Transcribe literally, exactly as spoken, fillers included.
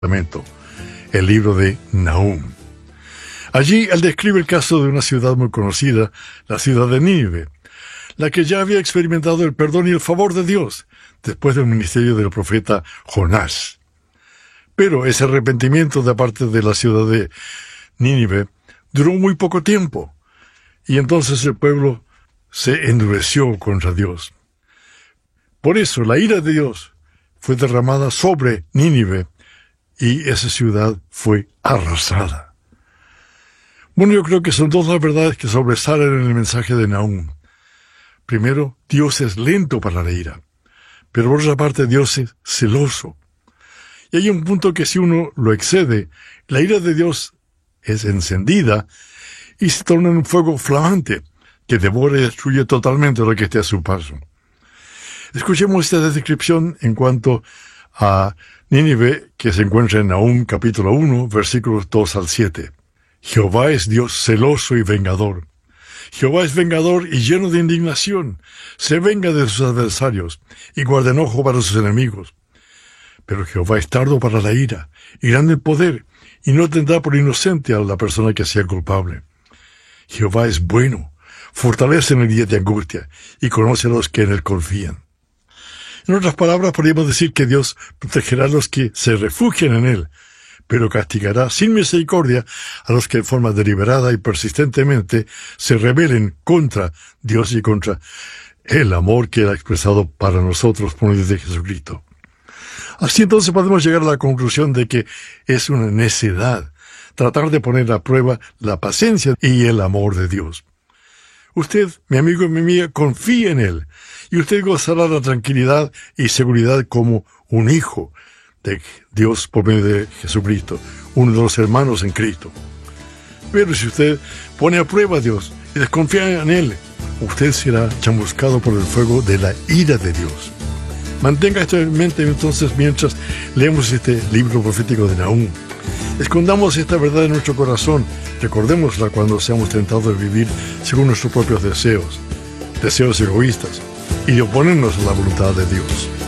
Testamento, el libro de Nahum. Allí él describe el caso de una ciudad muy conocida, la ciudad de Nínive, la que ya había experimentado el perdón y el favor de Dios después del ministerio del profeta Jonás. Pero ese arrepentimiento de parte de la ciudad de Nínive duró muy poco tiempo, y entonces el pueblo se endureció contra Dios. Por eso la ira de Dios fue derramada sobre Nínive, y esa ciudad fue arrasada. Bueno, yo creo que son dos las verdades que sobresalen en el mensaje de Nahum. Primero, Dios es lento para la ira, pero por otra parte Dios es celoso. Y hay un punto que si uno lo excede, la ira de Dios es encendida y se torna en un fuego flamante que devora y destruye totalmente lo que esté a su paso. Escuchemos esta descripción en cuanto a Nínive, que se encuentra en Nahum capítulo uno, versículos dos al siete. Jehová es Dios celoso y vengador. Jehová es vengador y lleno de indignación. Se venga de sus adversarios y guarda enojo para sus enemigos. Pero Jehová es tardo para la ira y grande en poder, y no tendrá por inocente a la persona que sea culpable. Jehová es bueno, fortalece en el día de angustia y conoce a los que en él confían. En otras palabras, podríamos decir que Dios protegerá a los que se refugian en él, pero castigará sin misericordia a los que en forma deliberada y persistentemente se rebelen contra Dios y contra el amor que él ha expresado para nosotros por medio de Jesucristo. Así entonces podemos llegar a la conclusión de que es una necedad tratar de poner a prueba la paciencia y el amor de Dios. Usted, mi amigo y mi amiga, confíe en él, y usted gozará la tranquilidad y seguridad como un hijo de Dios por medio de Jesucristo, uno de los hermanos en Cristo. Pero si usted pone a prueba a Dios y desconfía en él, usted será chamuscado por el fuego de la ira de Dios. Mantenga esto en mente entonces mientras leemos este libro profético de Nahum. Escondamos esta verdad en nuestro corazón, recordémosla cuando seamos tentados de vivir según nuestros propios deseos, deseos egoístas, y de oponernos a la voluntad de Dios.